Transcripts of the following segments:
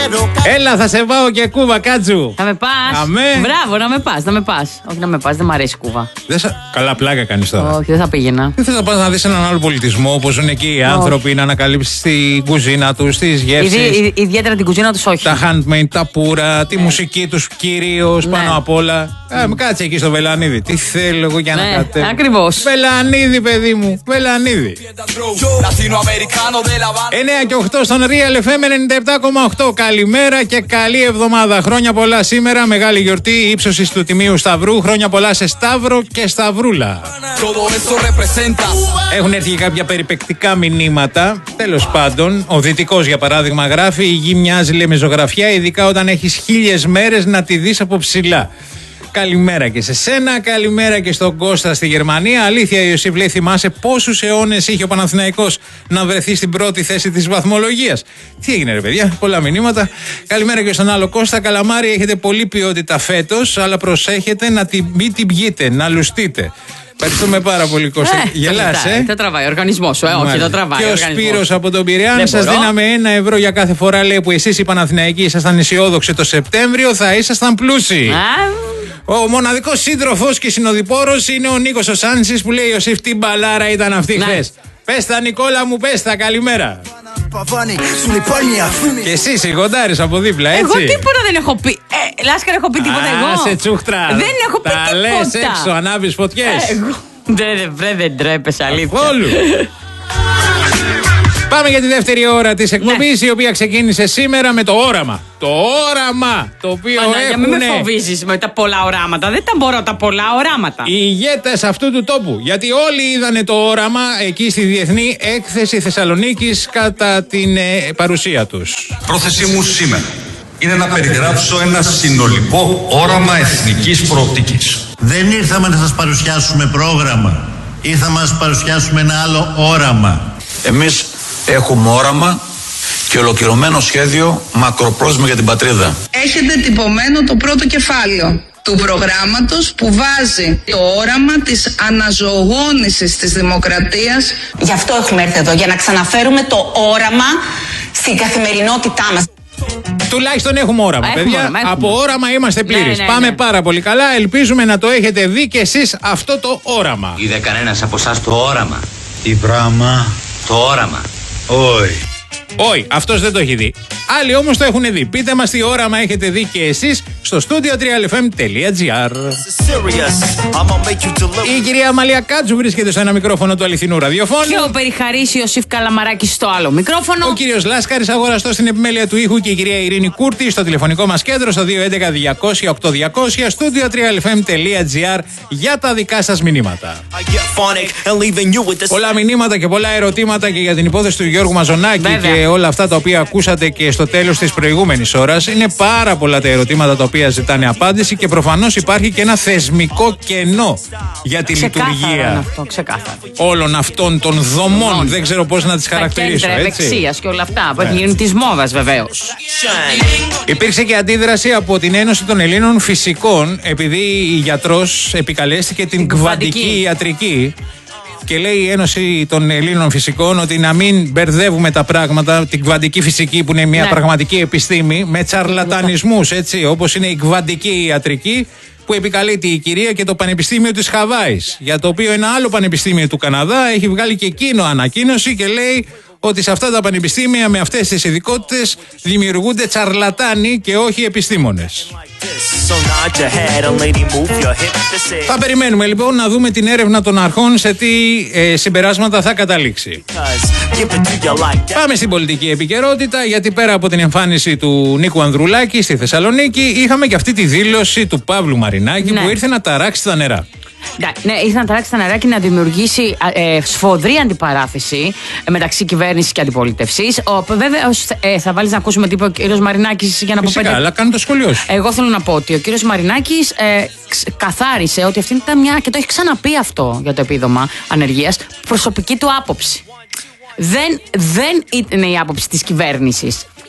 Έλα, θα σε πάω και Κούβα, κάτσου. Θα με πας. Αμέ. Μπράβο, να με πας, να με πας. Όχι, να με πας, δεν μ' αρέσει Κούβα. Καλά, πλάκα κάνεις τώρα. Όχι, δεν θα πήγαινα. Δεν θες να πας να δεις έναν άλλο πολιτισμό, όπως είναι εκεί οι άνθρωποι, να ανακαλύψεις την κουζίνα τους, τις γεύσεις. Ιδιαίτερα την κουζίνα τους, όχι. Τα handmade, τα πουρα, τη μουσική τους κυρίως, πάνω απ' όλα. Κάτσε εκεί στο Βελανίδι. Τι θέλω εγώ για να κατέβω. Ακριβώς. Βελανίδι, παιδί μου. Βελανίδι. 9 και 8 στον Real FM 97,8. Καλημέρα και καλή εβδομάδα. Χρόνια πολλά σήμερα. Μεγάλη γιορτή ύψωσης του Τιμίου Σταυρού. Χρόνια πολλά σε Σταύρο και Σταυρούλα. Έχουν έρθει και κάποια περιπεκτικά μηνύματα. Τέλος πάντων, ο Δυτικός για παράδειγμα γράφει: η γη μοιάζει, λέει, με ζωγραφιά, ειδικά όταν έχεις 1000 μέρες να τη δεις από ψηλά. Καλημέρα και σε σένα, καλημέρα και στον Κώστα στη Γερμανία. Αλήθεια, Ιωσήφ, λέει, θυμάσαι πόσους αιώνες είχε ο Παναθηναϊκός να βρεθεί στην πρώτη θέση της βαθμολογίας. Τι έγινε, ρε παιδιά, πολλά μηνύματα. Καλημέρα και στον άλλο Κώστα. Καλαμάρι, έχετε πολλή ποιότητα φέτος, αλλά προσέχετε να μην την πιείτε, να λουστείτε. Ευχαριστούμε πάρα πολύ, Κώστα. Γελάς, Το τραβάει ο οργανισμός σου, όχι, το τραβάει. Και ο Σπύρος από τον Πειραιά, σας δίναμε 1 ευρώ για κάθε φορά, λέει, που εσείς οι Παναθηναϊκοί ήσασταν αισιόδοξοι το Σεπτέμβριο, θα ήσασταν πλούσιοι. Ο μοναδικός σύντροφος και συνοδοιπόρος είναι ο Νίκος ο Σάνσης που λέει: Ιωσήφ, τι μπαλάρα ήταν αυτή χθες. Πες τα, Νικόλα μου, πες τα, καλημέρα. Και εσύ σιγοντάρεις από δίπλα, έτσι. Εγώ τίποτα δεν έχω πει. Λάσκαρα, έχω πει τίποτα εγώ. Σε τσούχτρα. Δεν έχω πει τίποτα. Τα λες έξω, ανάβεις φωτιές. Δεν τρέπεσαι, αλήθεια. Καθόλου. Πάμε για τη δεύτερη ώρα της εκπομπής, η οποία ξεκίνησε σήμερα με το όραμα. Το όραμα το οποίο έχουν. Μην με φοβίζεις με τα πολλά οράματα. Δεν τα μπορώ τα πολλά οράματα. Οι ηγέτες αυτού του τόπου. Γιατί όλοι είδανε το όραμα εκεί στη Διεθνή Έκθεση Θεσσαλονίκης κατά την παρουσία τους. Πρόθεσή μου σήμερα είναι να περιγράψω ένα συνολικό όραμα εθνικής προοπτικής. Δεν ήρθαμε να σας παρουσιάσουμε πρόγραμμα. Ήρθαμε να σας παρουσιάσουμε ένα άλλο όραμα. Εμείς έχουμε όραμα και ολοκληρωμένο σχέδιο μακροπρόθεσμο για την πατρίδα. Έχετε τυπωμένο το πρώτο κεφάλαιο του προγράμματος που βάζει το όραμα της αναζωογόνησης της δημοκρατίας. Γι' αυτό έχουμε έρθει εδώ, για να ξαναφέρουμε το όραμα στην καθημερινότητά μας. Τουλάχιστον έχουμε όραμα, παιδιά. Από όραμα είμαστε πλήρεις. Πάμε πάρα πολύ καλά. Ελπίζουμε να το έχετε δει κι εσείς αυτό το όραμα. Είδε κανένας από εσάς το όραμα? Τι πράγμα? Το όραμα. Όχι. Όχι, αυτός δεν το έχει δει. Άλλοι όμως το έχουν δει. Πείτε μας τι όραμα έχετε δει και εσείς στο studio 3lfm.gr. Η κυρία Αμαλία Κάτσου βρίσκεται στο ένα μικρόφωνο του αληθινού ραδιοφώνου. Και ο Περιχαρής Ιωσήφ Καλαμαράκης στο άλλο μικρόφωνο. Ο κύριος Λάσκαρης αγοραστός στην επιμέλεια του ήχου και η κυρία Ειρήνη Κούρτη στο τηλεφωνικό μας κέντρο στο 211-200-8200 studio 3lfm.gr για τα δικά σας μηνύματα. Πολλά μηνύματα και πολλά ερωτήματα και για την υπόθεση του Γιώργου Μαζονάκη. Βέβαια. Και όλα αυτά τα οποία ακούσατε και στο τέλος της προηγούμενης ώρας. Είναι πάρα πολλά τα ερωτήματα τα οποία ζητάνε απάντηση και προφανώς υπάρχει και ένα θεσμικό κενό για τη λειτουργία όλων αυτών των δομών. Δεν ξέρω πώς να τις χαρακτηρίσω. Τα κέντρα ευεξίας και όλα αυτά που γίνουν της μόδας, βεβαίως. Υπήρξε και αντίδραση από την Ένωση των Ελλήνων Φυσικών, επειδή η γιατρός επικαλέστηκε την κβαντική ιατρική. Και λέει η Ένωση των Ελλήνων Φυσικών ότι να μην μπερδεύουμε τα πράγματα, την κβαντική φυσική που είναι μια πραγματική επιστήμη, με τσαρλατανισμούς, έτσι, όπως είναι η κβαντική ιατρική που επικαλείται η κυρία και το Πανεπιστήμιο της Χαβάης. Για το οποίο ένα άλλο πανεπιστήμιο του Καναδά έχει βγάλει και εκείνο ανακοίνωση και λέει ότι σε αυτά τα πανεπιστήμια με αυτές τις ειδικότητες δημιουργούνται τσαρλατάνοι και όχι επιστήμονες. Θα περιμένουμε λοιπόν να δούμε την έρευνα των αρχών σε τι συμπεράσματα θα καταλήξει. Πάμε στην πολιτική επικαιρότητα, γιατί πέρα από την εμφάνιση του Νίκου Ανδρουλάκη στη Θεσσαλονίκη είχαμε και αυτή τη δήλωση του Παύλου Μαρινάκη που ήρθε να ταράξει τα νερά. Ναι, ήρθε να ταράξει τα νερά και να δημιουργήσει σφοδρή αντιπαράθεση μεταξύ κυβέρνησης και αντιπολίτευσης. Βέβαια, θα βάλεις να ακούσουμε τι είπε ο κύριος Μαρινάκης για να πω πέντε. Αλλά κάνει το σχολείο σου. Εγώ θέλω να πω ότι ο κύριος Μαρινάκης καθάρισε ότι αυτή ήταν μια, και το έχει ξαναπεί αυτό για το επίδομα ανεργίας, προσωπική του άποψη. Δεν είναι η άποψη της κυβέρνησης.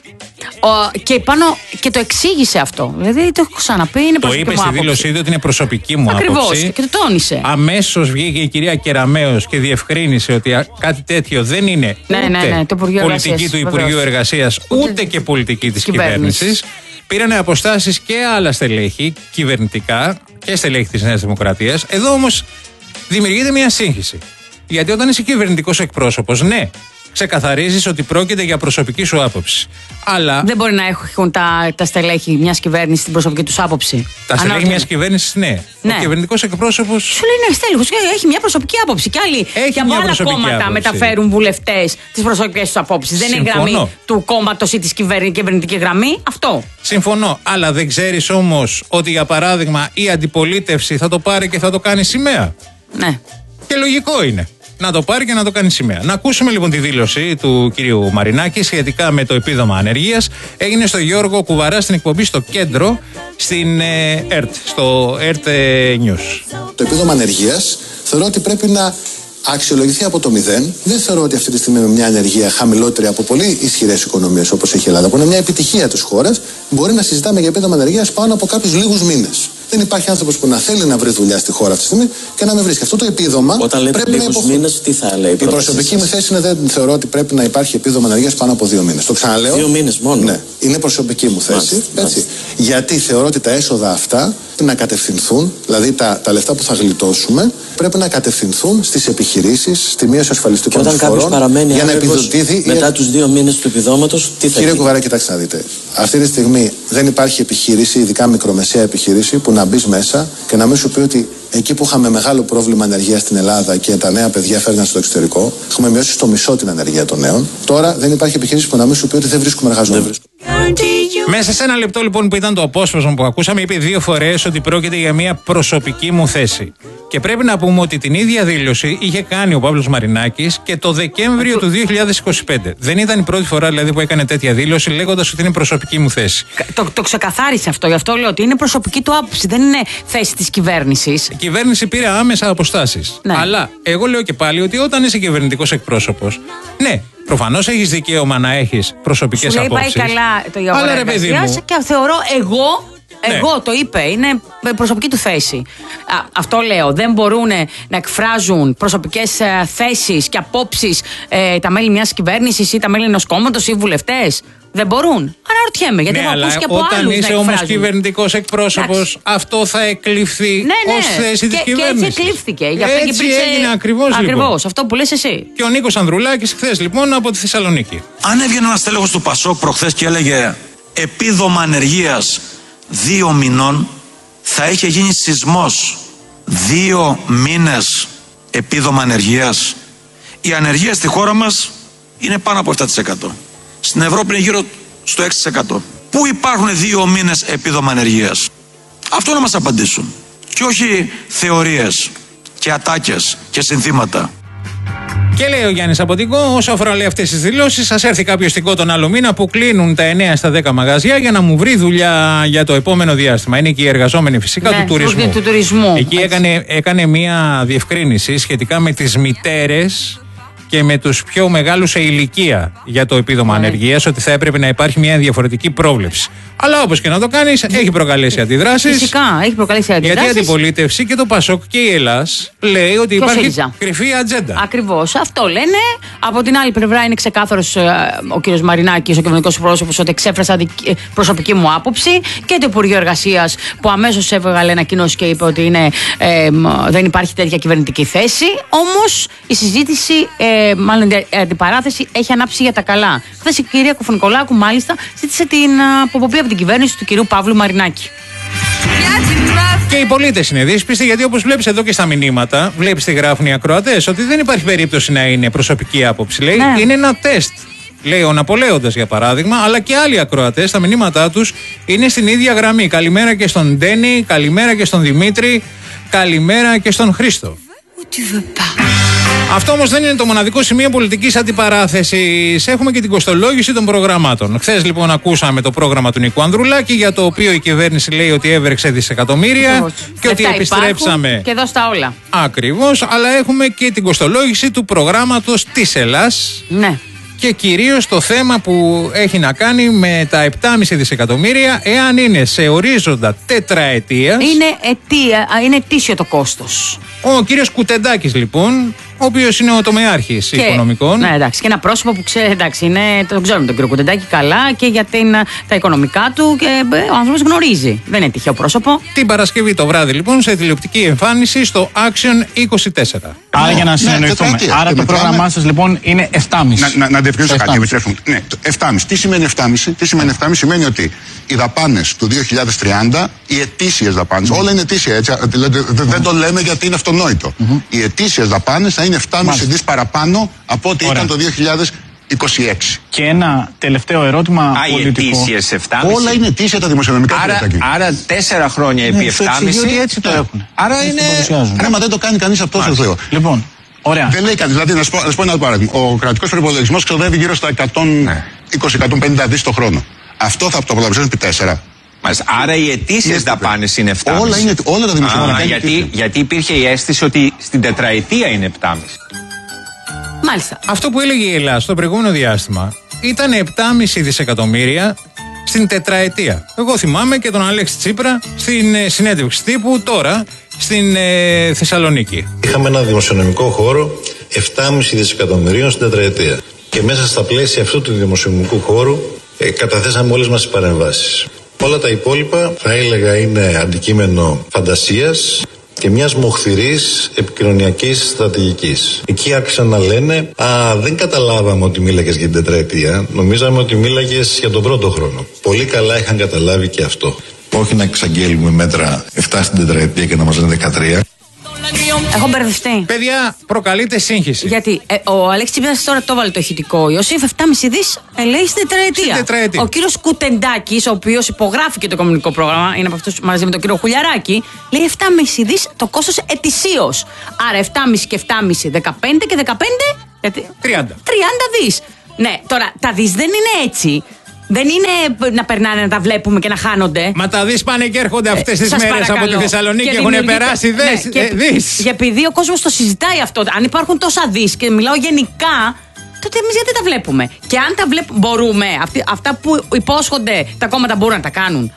Και πάνω και το εξήγησε αυτό. Δηλαδή το έχω ξαναπεί, είναι προσωπική μου άποψη. Το είπε στη δήλωσή του ότι είναι προσωπική μου άποψη. Ακριβώς, και το τόνισε. Αμέσως βγήκε η κυρία Κεραμέως και διευκρίνησε ότι κάτι τέτοιο δεν είναι το πολιτική του Υπουργείου Εργασίας, ούτε και πολιτική της κυβέρνησης. Πήρανε αποστάσεις και άλλα στελέχη κυβερνητικά και στελέχη της Νέας Δημοκρατίας. Εδώ όμως δημιουργείται μια σύγχυση. Γιατί όταν είσαι κυβερνητικός εκπρόσωπος, ναι, ξεκαθαρίζεις ότι πρόκειται για προσωπική σου άποψη. Αλλά δεν μπορεί να έχουν τα στελέχη μιας κυβέρνησης την προσωπική τους άποψη. Τα στελέχη μιας κυβέρνησης, ναι. Ο κυβερνητικός εκπρόσωπος. Σου λέει ναι, στέλεχος, έχει μια προσωπική άποψη. Και άλλοι και από άλλα κόμματα άποψη μεταφέρουν βουλευτές τις προσωπικές τους απόψεις. Δεν είναι γραμμή του κόμματος ή της κυβερνητική γραμμή. Αυτό. Συμφωνώ. Αλλά δεν ξέρεις όμως ότι για παράδειγμα η αντιπολίτευση θα το πάρει και θα το κάνει σημαία. Ναι. Και λογικό είναι να το πάρει και να το κάνει σημαία. Να ακούσουμε λοιπόν τη δήλωση του κυρίου Μαρινάκη σχετικά με το επίδομα ανεργίας. Έγινε στο Γιώργο Κουβαρά στην εκπομπή στο Κέντρο, στην ΕΡΤ, στο ΕΡΤ News. Το επίδομα ανεργίας θεωρώ ότι πρέπει να αξιολογηθεί από το 0. Δεν θεωρώ ότι αυτή τη στιγμή με μια ανεργία χαμηλότερη από πολύ ισχυρές οικονομίες όπως έχει η Ελλάδα, που είναι μια επιτυχία της χώρας, μπορεί να συζητάμε για επίδομα ανεργίας πάνω από κάποιους λίγους μήνες. Δεν υπάρχει άνθρωπος που να θέλει να βρει δουλειά στη χώρα αυτή τη στιγμή και να με βρίσκει. Αυτό το επίδομα. Όταν λέτε λίγους μήνες, τι θα λέει? Η προσωπική μου θέση είναι δεν θεωρώ ότι πρέπει να υπάρχει επίδομα ανεργίας πάνω από 2 μήνες. Το ξαναλέω. 2 μήνες μόνο. Ναι, είναι προσωπική μου θέση. Έτσι. Γιατί θεωρώ ότι τα έσοδα αυτά να κατευθυνθούν, δηλαδή τα λεφτά που θα γλιτώσουμε, πρέπει να κατευθυνθούν στις επιχειρήσεις, στη μείωση ασφαλιστικών φόρων. Όταν κάποιος παραμένει για να επιδοτηθεί. Μετά τους 2 μήνες του επιδόματος, τι θα γίνει? Κύριε Κουβαρά, κοιτάξτε να δείτε. Αυτή τη στιγμή δεν υπάρχει επιχείρηση, ειδικά μικρομεσαία επιχείρηση, που να μπει μέσα και να μην σου πει ότι εκεί που είχαμε μεγάλο πρόβλημα ανεργίας στην Ελλάδα και τα νέα παιδιά φέρναν στο εξωτερικό, έχουμε μειώσει στο μισό την ανεργία των νέων. Τώρα δεν υπάρχει επιχείρηση που να μην σου πει ότι δεν βρίσκουμε εργαζόμενους. Μέσα σε ένα λεπτό λοιπόν που ήταν το απόσπασμα που ακούσαμε, είπε 2 φορές ότι πρόκειται για μια προσωπική μου θέση. Και πρέπει να πούμε ότι την ίδια δήλωση είχε κάνει ο Παύλος Μαρινάκης και το Δεκέμβριο του 2025. Δεν ήταν η πρώτη φορά δηλαδή που έκανε τέτοια δήλωση λέγοντας ότι είναι προσωπική μου θέση. Το ξεκαθάρισε αυτό, γι' αυτό λέω ότι είναι προσωπική του άποψη, δεν είναι θέση της κυβέρνησης. Η κυβέρνηση πήρε άμεσα αποστάσεις. Ναι. Αλλά εγώ λέω και πάλι ότι όταν είσαι κυβερνητικός εκπρόσωπος, ναι, προφανώς έχεις δικαίωμα να έχεις προσωπικές απόψεις. Πάει καλά το Γιώργο Εργασίας και θεωρώ εγώ το είπε, είναι προσωπική του θέση. Αυτό λέω. Δεν μπορούν να εκφράζουν προσωπικές θέσεις και απόψεις τα μέλη μιας κυβέρνησης ή τα μέλη ενός κόμματος ή βουλευτές. Δεν μπορούν. Αναρωτιέμαι, γιατί έχω ακούσει και από άλλους να εκφράζουν. Όταν είσαι όμως κυβερνητικός εκπρόσωπος, αυτό θα εκλειφθεί ως θέση της κυβέρνησης. Και έτσι εκλείφθηκε. Έτσι έγινε ακριβώς. Ακριβώς, αυτό που λες εσύ. Και ο Νίκος Ανδρουλάκης χθες λοιπόν από τη Θεσσαλονίκη. Αν έβγαινε ένας τέλεχος του ΠΑΣΟΚ προχθές και έλεγε επίδομα ανεργίας 2 μηνών, θα είχε γίνει σεισμός. 2 μήνες επίδομα ανεργίας. Η ανεργία στη χώρα μας είναι πάνω από 7%. Στην Ευρώπη είναι γύρω στο 6%. Πού υπάρχουν 2 μήνες επίδομα ανεργίας? Αυτό να μας απαντήσουν. Και όχι θεωρίες και ατάκες και συνθήματα. Και λέει ο Γιάννης Αποτικό, όσο αφορά λέει αυτές τις δηλώσεις, σας έρθει κάποιο στικό τον άλλο μήνα που κλείνουν τα 9 στα 10 μαγαζιά για να μου βρει δουλειά για το επόμενο διάστημα. Είναι και οι εργαζόμενοι φυσικά του τουρισμού. Εκεί έκανε μία διευκρίνηση σχετικά με τις μητέρες και με τους πιο μεγάλους σε ηλικία για το επίδομα ανεργίας, ότι θα έπρεπε να υπάρχει μια διαφορετική πρόβλεψη. Αλλά όπως και να το κάνεις, έχει προκαλέσει αντιδράσεις. Φυσικά, έχει προκαλέσει αντιδράσεις. Γιατί η αντιπολίτευση και το ΠΑΣΟΚ και η Ελλάς λέει ότι υπάρχει κρυφή ατζέντα. Ακριβώς, αυτό λένε. Από την άλλη πλευρά είναι ξεκάθαρος ο κ. Μαρινάκης, ο κυβερνητικός πρόσωπος, ότι εξέφρασα προσωπική μου άποψη, και το Υπουργείο Εργασίας που αμέσως έβγαλε ανακοίνωση και είπε ότι δεν υπάρχει τέτοια κυβερνητική θέση. Όμως η συζήτηση, μάλλον η αντιπαράθεση, έχει ανάψει για τα καλά. Χθες η κυρία Κουφουνικολάκου μάλιστα ζήτησε την αποπομπή από την κυβέρνηση του κυρίου Παύλου Μαρινάκη. Και οι πολίτες είναι δύσπιστοι, γιατί όπως βλέπεις εδώ και στα μηνύματα, βλέπεις τι γράφουν οι ακροατές, ότι δεν υπάρχει περίπτωση να είναι προσωπική άποψη. Λέει, είναι ένα τεστ. Λέει ο Ναπολέοντας για παράδειγμα, αλλά και άλλοι ακροατές, τα μηνύματά τους είναι στην ίδια γραμμή. Καλημέρα και στον Ντένι, καλημέρα και στον Δημήτρη, καλημέρα και στον Χρήστο. Αυτό όμως δεν είναι το μοναδικό σημείο πολιτικής αντιπαράθεσης. Έχουμε και την κοστολόγηση των προγραμμάτων. Χθες λοιπόν ακούσαμε το πρόγραμμα του Νίκου Ανδρουλάκη, για το οποίο η κυβέρνηση λέει ότι έβρεξε δισεκατομμύρια και ότι επιστρέψαμε. Και εδώ στα όλα. Ακριβώς, αλλά έχουμε και την κοστολόγηση του προγράμματος της Ελλάς. Ναι. και κυρίως το θέμα που έχει να κάνει με τα 7,5 δισεκατομμύρια, εάν είναι σε ορίζοντα τετραετίας. Είναι ετήσιο το κόστος. Ο κύριος Κουτεντάκης λοιπόν, ο οποίος είναι ο τομεάρχης οικονομικών. Ναι, εντάξει, και ένα πρόσωπο που ξέρει, εντάξει, τον ξέρουμε τον κύριο Κουτεντάκη καλά και για τα οικονομικά του και ο άνθρωπος γνωρίζει. Δεν είναι τυχαίο πρόσωπο. Την Παρασκευή το βράδυ λοιπόν σε τηλεοπτική εμφάνιση στο Action 24. Άρα για να συνεννοηθούμε. Άρα το πρόγραμμά σας λοιπόν είναι 7,5. Να διευκρινίσω κάτι, επιτρέπουν. Ναι, 7,5. Τι σημαίνει 7,5? Τι σημαίνει 7,5? Σημαίνει ότι οι δαπάνες του 2030, οι ετήσιες δαπάνες, όλα είναι ετήσια, έτσι, δηλαδή, δεν το λέμε γιατί είναι αυτονόητο. Οι ετήσιες δαπάνες θα είναι 7,5 δις παραπάνω από ό,τι ήταν το 2026. Και ένα τελευταίο ερώτημα πολιτικό. Οι ετήσιες 7,5. Όλα είναι ετήσια τα δημοσιονομικά. Άρα 4 χρόνια επί 7,5. Έτσι το έχουν. Άρα είναι. Ναι, μα δεν το κάνει κανείς αυτό στο Θεό. Λοιπόν, ωραία. Δεν λέει κανείς. Δηλαδή, να σου πω ένα παράδειγμα. Ο κρατικός προϋπολογισμός ξοδεύει γύρω στα 120-150 δις το χρόνο. Αυτό θα το πολλαπλασιάσουν επί 4. Άρα οι ετήσιες δαπάνες είναι 7,5. Όλα τα δημοσιονομικά. Γιατί υπήρχε η αίσθηση ότι στην τετραετία είναι 7,5. Μάλιστα. Αυτό που έλεγε η Ελλάδα στο προηγούμενο διάστημα ήταν 7,5 δισεκατομμύρια στην τετραετία. Εγώ θυμάμαι και τον Αλέξη Τσίπρα στην συνέντευξη τύπου τώρα στην Θεσσαλονίκη. Είχαμε ένα δημοσιονομικό χώρο 7,5 δισεκατομμυρίων στην τετραετία. Και μέσα στα πλαίσια αυτού του δημοσιονομικού χώρου καταθέσαμε όλες μας τις παρεμβάσεις. Όλα τα υπόλοιπα θα έλεγα είναι αντικείμενο φαντασίας και μιας μοχθηρής επικοινωνιακής στρατηγικής. Εκεί άρχισαν να λένε δεν καταλάβαμε ότι μίλαγες για την τετραετία, νομίζαμε ότι μίλαγες για τον πρώτο χρόνο. Πολύ καλά είχαν καταλάβει και αυτό. Όχι να εξαγγέλουμε μέτρα 7 στην τετραετία και να μας λένε 13. Έχω μπερδευτεί. Παιδιά, προκαλείται σύγχυση. Γιατί ο Αλέξης Τσίπρας τώρα το βάλε το ηχητικό. Ο Ιωσήφ 7,5 δις λέει στην τετραετία. Ο κύριος Κουτεντάκης, ο οποίος υπογράφει και το οικονομικό πρόγραμμα, είναι από αυτούς μαζί με τον κύριο Χουλιαράκη, λέει 7,5 δις το κόστος ετησίως. Άρα 7,5 και 7,5, 15 και 15. 30 δις. Ναι, τώρα τα δις δεν είναι έτσι. Δεν είναι να περνάνε, να τα βλέπουμε και να χάνονται. Μα τα δεις πάνε και έρχονται αυτές τις μέρες από τη Θεσσαλονίκη και έχουν περάσει δις. Και επειδή ο κόσμος το συζητάει αυτό, αν υπάρχουν τόσα δις και μιλάω γενικά, τότε εμείς γιατί τα βλέπουμε? Και αν τα βλέπουμε, μπορούμε. Αυτά που υπόσχονται τα κόμματα μπορούν να τα κάνουν.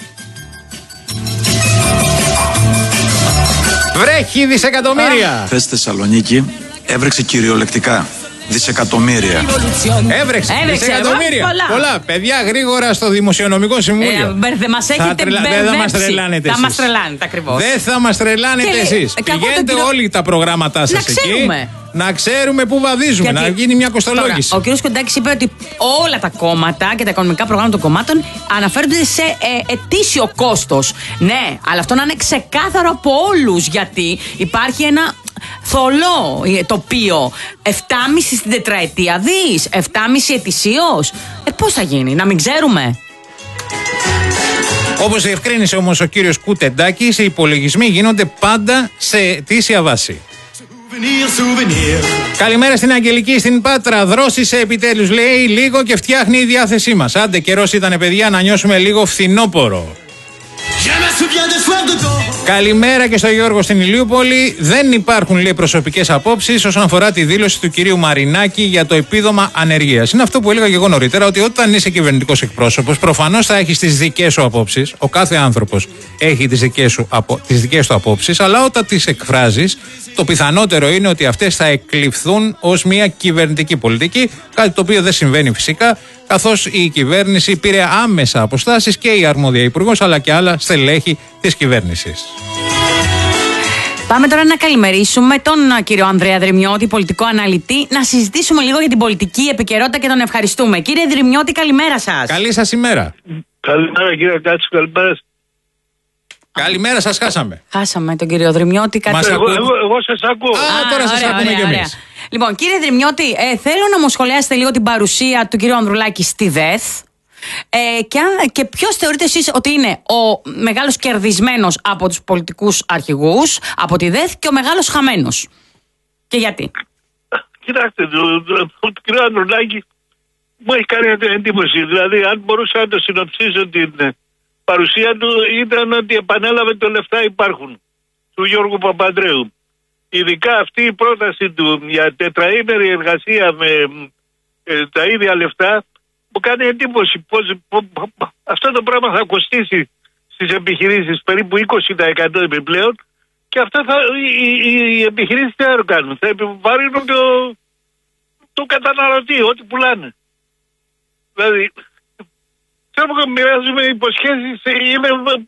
Βρέχει δισεκατομμύρια. Χθες στη Θεσσαλονίκη έβρεξε κυριολεκτικά δισεκατομμύρια. Έβρεξε δισεκατομμύρια. Πολλά. Παιδιά, γρήγορα στο Δημοσιονομικό Συμβούλιο. Δεν μας έχετε μπερδέψει. Δεν θα μας τρελάνετε εσείς. Θα μας τρελάνετε ακριβώς. Δεν θα μας τρελάνετε εσείς. Πηγαίνετε όλοι τα προγράμματά σας εκεί. Να ξέρουμε πού βαδίζουμε, να γίνει μια κοστολόγηση. Τώρα, ο κ. Κοντάκης είπε ότι όλα τα κόμματα και τα οικονομικά προγράμματα των κομμάτων αναφέρονται σε ετήσιο κόστος. Ναι, αλλά αυτό να είναι ξεκάθαρο από όλους, γιατί υπάρχει ένα θολό τοπίο. 7,5 στην τετραετία δις, 7,5 ετησίως. Πώς θα γίνει, να μην ξέρουμε? Όπως διευκρίνησε όμως ο κύριος Κουτεντάκης, οι υπολογισμοί γίνονται πάντα σε ετήσια βάση. Καλημέρα στην Αγγελική στην Πάτρα. Δρόσησε επιτέλους, λέει, λίγο και φτιάχνει η διάθεσή μας. Άντε, καιρός ήτανε, παιδιά, να νιώσουμε λίγο φθινόπορο. Καλημέρα και στο Γιώργο στην Ηλιούπολη. Δεν υπάρχουν, λέει, προσωπικές απόψεις όσον αφορά τη δήλωση του κυρίου Μαρινάκη για το επίδομα ανεργίας. Είναι αυτό που έλεγα και εγώ νωρίτερα, ότι όταν είσαι κυβερνητικός εκπρόσωπος, προφανώς θα έχεις τις δικές σου απόψεις. Ο κάθε άνθρωπος έχει τις δικές του απόψεις, αλλά όταν τις εκφράζεις, το πιθανότερο είναι ότι αυτές θα εκλειφθούν ως μια κυβερνητική πολιτική, κάτι το οποίο δεν συμβαίνει φυσικά, καθώς η κυβέρνηση πήρε άμεσα αποστάσεις και η αρμόδια υπουργός αλλά και άλλα στελέχη της κυβέρνησης. Πάμε τώρα να καλημερίσουμε τον κύριο Ανδρέα Δρυμιώτη, πολιτικό αναλυτή, να συζητήσουμε λίγο για την πολιτική επικαιρότητα και τον ευχαριστούμε. Κύριε Δρυμιώτη, καλημέρα σας. Καλή σας ημέρα. Καλημέρα κύριε Κάτσου, καλημέρα. Καλημέρα, σας χάσαμε. Χάσαμε τον κύριο Δρυμιώτη. Εγώ σας ακούω. Τώρα σας ακούμε κι εμείς. Λοιπόν, κύριε Δρυμιώτη, θέλω να μου σχολιάσετε λίγο την παρουσία του κύριου Ανδρουλάκη στη ΔΕΘ και ποιος θεωρείτε εσείς ότι είναι ο μεγάλος κερδισμένος από τους πολιτικούς αρχηγούς, από τη ΔΕΘ, και ο μεγάλος χαμένος. Και γιατί? Κοιτάξτε, το κύριο Ανδρουλάκη μου έχει κάνει εντύπωση. Δηλαδή, αν μπορούσα να το συνοψίσω την παρουσία του, ήταν ότι επανέλαβε το λεφτά υπάρχουν του Γιώργου Παπανδρέου. Ειδικά αυτή η πρόταση του για τετραήμερη εργασία με τα ίδια λεφτά, μου κάνει εντύπωση πως αυτό το πράγμα θα κοστίσει στις επιχειρήσεις περίπου 20% επιπλέον και αυτό οι επιχειρήσεις τι θα κάνουν, θα επιβαρύνουν το καταναλωτή, ό,τι πουλάνε. Δηλαδή, θέλω να μοιράζουμε υποσχέσεις, είναι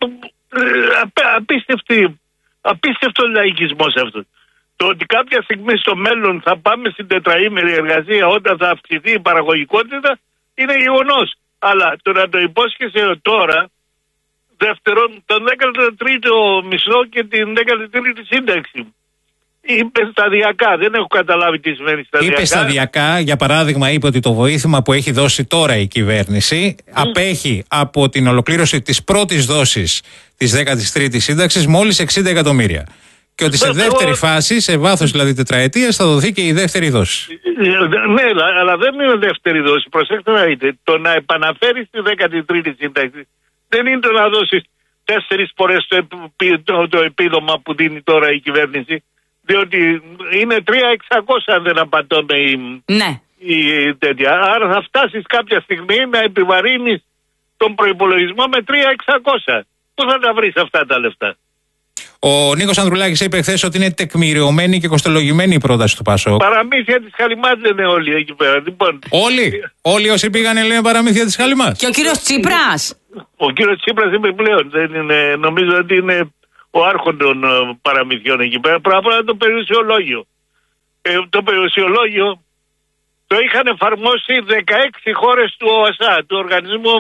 απίστευτο λαϊκισμός αυτό. Το ότι κάποια στιγμή στο μέλλον θα πάμε στην τετραήμερη εργασία όταν θα αυξηθεί η παραγωγικότητα είναι γεγονός. Αλλά το να το υπόσχεσαι τώρα, δεύτερον, τον 13ο μισθό και την 13η σύνταξη. Είπε σταδιακά, δεν έχω καταλάβει τι σημαίνει σταδιακά. Είπε σταδιακά, για παράδειγμα, είπε ότι το βοήθημα που έχει δώσει τώρα η κυβέρνηση απέχει από την ολοκλήρωση της πρώτης δόσης της 13ης σύνταξης μόλις 60 εκατομμύρια. Και ότι σε δεύτερη φάση, σε βάθος δηλαδή τετραετίας, θα δοθεί και η δεύτερη δόση. Ναι, αλλά δεν είναι δεύτερη δόση. Προσέξτε να δείτε. Το να επαναφέρεις τη 13η σύνταξη δεν είναι το να δώσεις 4 φορές το επίδομα που δίνει τώρα η κυβέρνηση. Διότι είναι 3.600 αν δεν απατώμε η τέτοια. Άρα θα φτάσεις κάποια στιγμή να επιβαρύνεις τον προϋπολογισμό με 3.600. Πού θα τα βρεις αυτά τα λεφτά? Ο Νίκος Ανδρουλάκης είπε χθες ότι είναι τεκμηριωμένη και κοστολογημένη η πρόταση του ΠΑΣΟΚ. Παραμύθια της Χαλιμάς λένε όλοι εκεί πέρα. Λοιπόν. Όλοι όσοι πήγανε λένε παραμύθια της Χαλιμάς. Και ο κύριος Τσίπρας. Ο κύριος Τσίπρας είναι πλέον. Δεν είναι, νομίζω ότι είναι ο άρχον των παραμυθιών εκεί πέρα. Πράγμα το περιουσιολόγιο. Το περιουσιολόγιο το είχαν εφαρμόσει 16 χώρες του ΟΑΣΑ, του Οργανισμού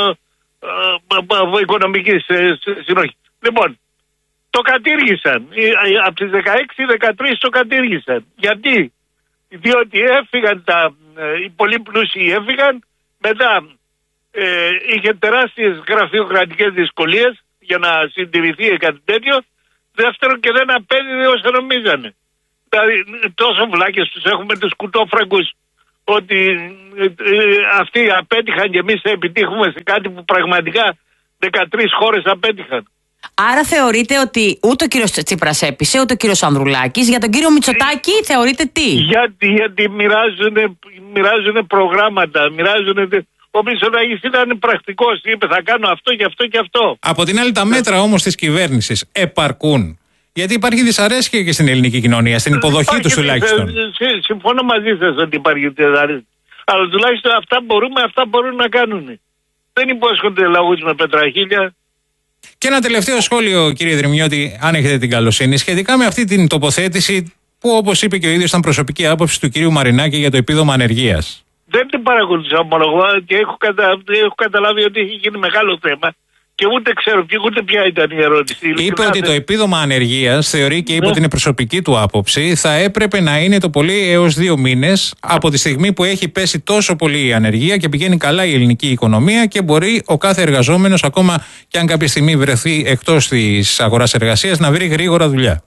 Οικονομικής Συνοχής. Λοιπόν, το κατήργησαν. Από τις 16-13 το κατήργησαν. Γιατί? Διότι έφυγαν οι πολύ πλούσιοι έφυγαν, μετά είχε τεράστιες γραφειοκρατικές δυσκολίες για να συντηρηθεί κάτι τέτοιο. Δεύτερον, και δεν απέδιδε όσο νομίζανε. Δηλαδή τόσο βλάκες τους έχουμε τους κουτόφραγκους ότι αυτοί απέτυχαν και εμείς θα επιτύχουμε σε κάτι που πραγματικά 13 χώρες απέτυχαν. Άρα θεωρείτε ότι ούτε ο κύριος Τσίπρας έπεισε, ούτε ο κύριος Ανδρουλάκης. Για τον κύριο Μητσοτάκη θεωρείτε τι? Γιατί μοιράζουν προγράμματα, ο Μητσοτάκης ήταν πρακτικός, είπε θα κάνω αυτό και αυτό και αυτό. Από την άλλη τα μέτρα όμως της κυβέρνησης επαρκούν? Γιατί υπάρχει δυσαρέσκεια και στην ελληνική κοινωνία, στην υποδοχή τους τουλάχιστον. Συμφωνώ μαζί σας ότι υπάρχει δυσαρέσκεια. Αλλά τουλάχιστον αυτά μπορούν να κάνουν. Δεν υπόσχονται λαούς με πετραχίλια. Και ένα τελευταίο σχόλιο, κύριε Δρυμιώτη, αν έχετε την καλοσύνη, σχετικά με αυτή την τοποθέτηση που, όπως είπε και ο ίδιος, ήταν προσωπική άποψη του κυρίου Μαρινάκη για το επίδομα ανεργίας. Δεν την παρακολουθούσα ομολογώ και έχω καταλάβει ότι έχει γίνει μεγάλο θέμα και ούτε ξέρω ούτε ποια ήταν η ερώτηση. Είπε ότι το επίδομα ανεργίας, θεωρεί και είπε ότι είναι προσωπική του άποψη, θα έπρεπε να είναι το πολύ έως 2 μήνες από τη στιγμή που έχει πέσει τόσο πολύ η ανεργία και πηγαίνει καλά η ελληνική οικονομία και μπορεί ο κάθε εργαζόμενος, ακόμα και αν κάποια στιγμή βρεθεί εκτός της αγοράς εργασίας, να βρει γρήγορα δουλειά.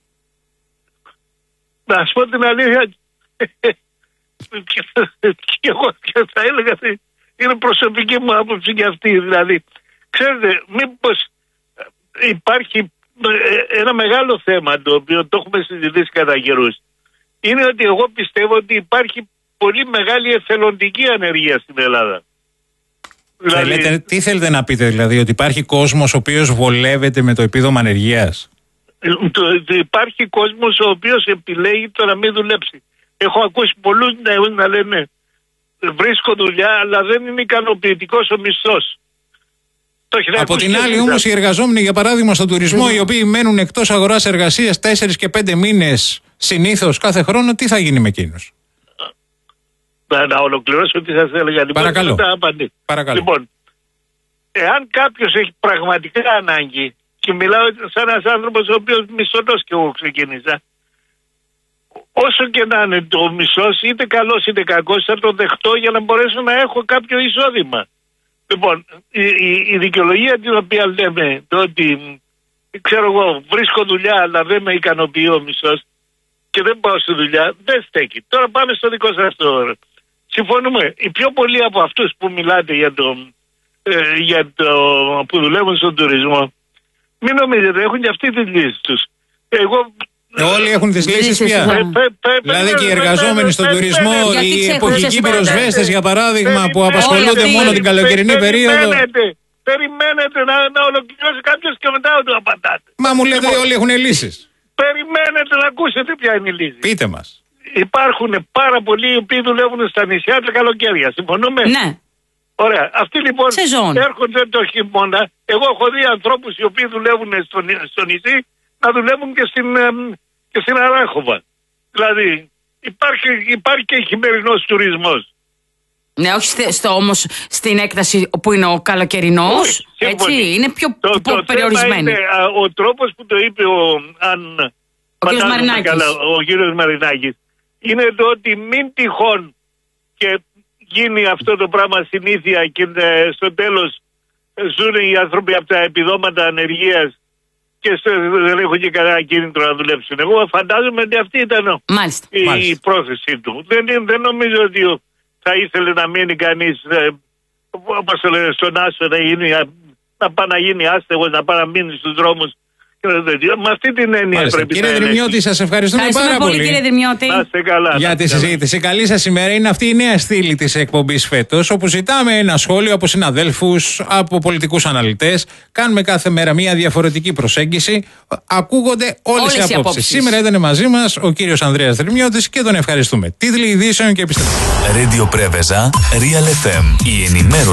Να σου πω την αλήθεια, και εγώ θα έλεγα ότι είναι προσωπική μου άποψη και αυτή. Δηλαδή, ξέρετε, μήπως υπάρχει ένα μεγάλο θέμα το οποίο το έχουμε συζητήσει κατά καιρούς. Είναι ότι εγώ πιστεύω ότι υπάρχει πολύ μεγάλη εθελοντική ανεργία στην Ελλάδα. Τι θέλετε να πείτε δηλαδή, ότι υπάρχει κόσμος ο οποίος βολεύεται με το επίδομα ανεργίας? Υπάρχει κόσμος ο οποίος επιλέγει το να μην δουλέψει. Έχω ακούσει πολλούς να λένε βρίσκω δουλειά αλλά δεν είναι ικανοποιητικός ο μισθός. Από την άλλη όμως οι εργαζόμενοι, για παράδειγμα στον τουρισμό, οι οποίοι μένουν εκτός αγοράς εργασίας 4 και 5 μήνες συνήθως κάθε χρόνο, τι θα γίνει με εκείνους? Να ολοκληρώσω τι σας έλεγα. Παρακαλώ. Λοιπόν, εάν κάποιος έχει πραγματικά ανάγκη, και μιλάω σαν ένας άνθρωπος ο οποίος μισθωτός και εγώ ξεκίνησα, όσο και να είναι το μισθός, είτε καλός είτε κακός, θα το δεχτώ για να μπορέσω να έχω κάποιο εισόδημα. Λοιπόν, η δικαιολογία την οποία λέμε, το ότι ξέρω εγώ βρίσκω δουλειά αλλά δεν με ικανοποιεί ο μισθός και δεν πάω στη δουλειά, δεν στέκει. Τώρα πάμε στο δικό σας το. Συμφωνούμε. Οι πιο πολλοί από αυτούς που μιλάτε που δουλεύουν στον τουρισμό, μην νομίζετε, έχουν και αυτοί τη λύση τους. Εγώ Όλοι έχουν τις λύσεις πια. Δηλαδή και οι εργαζόμενοι στον τουρισμό, οι εποχικοί πυροσβέστες για παράδειγμα που απασχολούνται μόνο την καλοκαιρινή περίοδο. Περιμένετε να ολοκληρώσει κάποιος και μετά του απαντάτε. Μα μου λέτε όλοι έχουν λύσεις. Περιμένετε να ακούσετε ποια είναι η λύση. Πείτε μας. Υπάρχουν πάρα πολλοί οι οποίοι δουλεύουν στα νησιά τα καλοκαίρια. Συμφωνούμε? Ναι. Ωραία. Αυτοί λοιπόν έρχονται το χειμώνα. Εγώ έχω δει ανθρώπους οι οποίοι δουλεύουν στο νησί να δουλεύουν και στην Αράχοβα. Δηλαδή υπάρχει και χειμερινός τουρισμός. Ναι, όχι όμως στην έκταση που είναι ο καλοκαιρινός, έτσι, είναι πιο περιορισμένη. Ο τρόπος που το είπε ο κύριος Μαρινάκης είναι το ότι μην τυχόν και γίνει αυτό το πράγμα συνήθεια και στο τέλος ζουν οι άνθρωποι από τα επιδόματα ανεργίας και δεν έχουν και κανένα κίνητρο να δουλέψουν. Εγώ φαντάζομαι ότι αυτή ήταν η πρόθεση του. Δεν νομίζω ότι θα ήθελε να μείνει κανείς όπως το λένε στον άσο να πάει να γίνει άστεγος, να πάει να μείνει στους δρόμους. Με αυτή την έννοια πρέπει κύριε Δρυμιώτη, σας ευχαριστούμε πάρα πολύ. Κύριε Δρυμιώτη. Να είστε καλά. Για τη συζήτηση. Καλή σας ημέρα. Είναι αυτή η νέα στήλη της εκπομπής φέτος, όπου ζητάμε ένα σχόλιο από συναδέλφους, από πολιτικούς αναλυτές. Κάνουμε κάθε μέρα μια διαφορετική προσέγγιση. Ακούγονται όλες οι απόψεις. Σήμερα ήταν μαζί μας ο κύριος Ανδρέας Δρυμιώτης και τον ευχαριστούμε. Τίτλοι ειδήσεων και επιστρέφουμε. Radio Preveza, Real FM. Η ενημέρωση